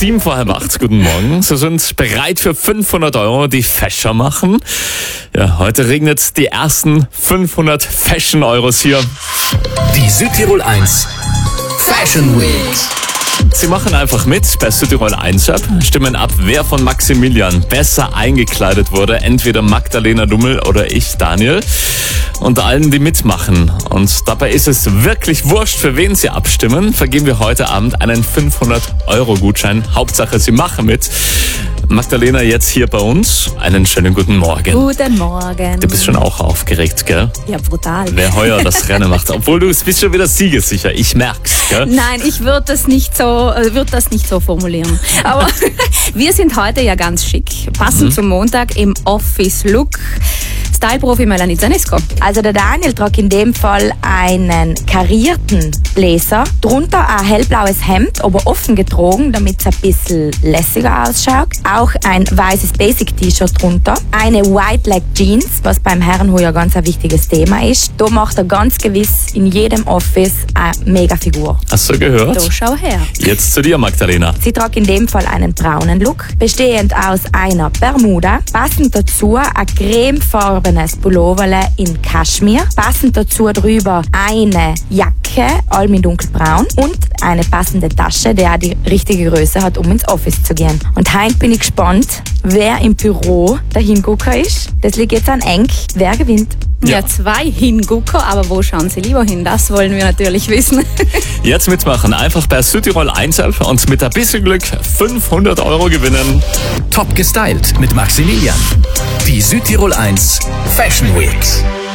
7 vor halb 8. Guten Morgen. Sie sind bereit für 500 €, die Fäscher machen. Ja, heute regnet die ersten 500 Fashion-Euros hier. Die Südtirol 1 Fashion Week. Sie machen einfach mit bei Südtirol 1 App, stimmen ab, wer von Maximilian besser eingekleidet wurde. Entweder Magdalena Dummel oder ich, Daniel. Und allen, die mitmachen. Und dabei ist es wirklich wurscht, für wen Sie abstimmen. Vergeben wir heute Abend einen 500-€-Gutschein. Hauptsache, Sie machen mit. Magdalena jetzt hier bei uns. Einen schönen guten Morgen. Guten Morgen. Du bist schon auch aufgeregt, gell? Ja, brutal. Wer heuer das Rennen macht. Obwohl du bist schon wieder siegessicher. Ich merk's, gell? Nein, ich würde das nicht so formulieren. Aber wir sind heute ja ganz schick. Passend zum Montag im Office-Look. Style-Profi Melanie Zanesko. Also der Daniel trug in dem Fall einen karierten Blazer, drunter ein hellblaues Hemd, aber offen getragen, damit es ein bisschen lässiger ausschaut. Auch ein weißes Basic-T-Shirt drunter, eine White Leg Jeans, was beim Herrenhoher ganz ein wichtiges Thema ist. Da macht er ganz gewiss in jedem Office eine Mega-Figur. Hast du gehört? So, schau her. Jetzt zu dir, Magdalena. Sie trug in dem Fall einen braunen Look, bestehend aus einer Bermuda, passend dazu ein cremefarbenes Pulloverle in Kaschmir, passend dazu drüber eine Jacke, allem in dunkelbraun und eine passende Tasche, die auch die richtige Größe hat, um ins Office zu gehen. Und heute bin ich gespannt, wer im Büro der Hingucker ist. Das liegt jetzt an Enk. Wer gewinnt? Ja, 2 Hingucker, aber wo schauen Sie lieber hin? Das wollen wir natürlich wissen. Jetzt mitmachen. Einfach bei Südtirol 1 App und mit ein bisschen Glück 500 € gewinnen. Top gestylt mit Maximilian. Die Südtirol 1 Fashion Week.